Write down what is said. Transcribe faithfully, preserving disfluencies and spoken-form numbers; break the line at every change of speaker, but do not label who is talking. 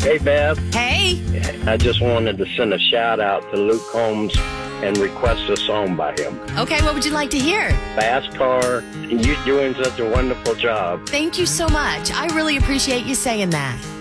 Hey, Beth.
Hey.
I just wanted to send a shout out to Luke Combs and request a song by him.
Okay, what would you like to hear?
Fast Car. You're doing such a wonderful job.
Thank you so much. I really appreciate you saying that.